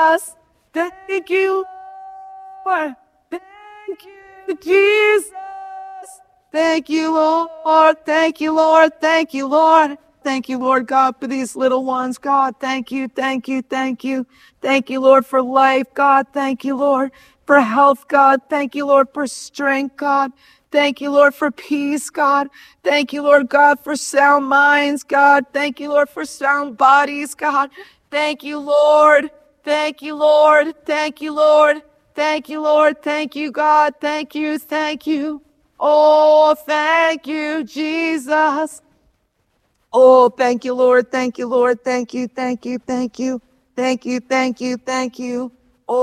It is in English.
Jesus. Thank you, Lord. Thank you, Jesus. Thank you, Lord. Thank you, Lord. Thank you, Lord. Thank you, Lord God, for these little ones. God, thank you, thank you, thank you. Thank you, Lord, for life. God, thank you, Lord, for health. God, thank you, Lord, for strength. God, thank you, Lord, for peace. God, thank you, Lord God, for sound minds. God, thank you, Lord, for sound bodies. God, thank you, Lord. Thank you, Lord. Thank you, Lord. Thank you, Lord. Thank you, God. Thank you, thank you. Oh, thank you, Jesus. Oh, thank you, Lord. Thank you, Lord. Thank you, thank you, thank you. Thank you, thank you, thank you.